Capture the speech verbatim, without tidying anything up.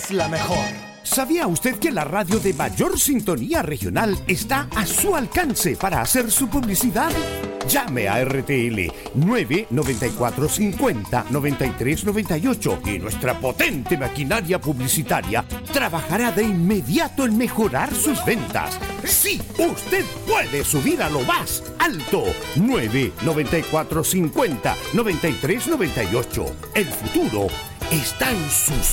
es la mejor. ¿Sabía usted que la radio de mayor sintonía regional está a su alcance para hacer su publicidad? Llame a R T L nueve noventa y cuatro cincuenta noventa y tres noventa y ocho y nuestra potente maquinaria publicitaria trabajará de inmediato en mejorar sus ventas. Sí, usted puede subir a lo más alto. nueve noventa y cuatro cincuenta noventa y tres noventa y ocho. El futuro está en sus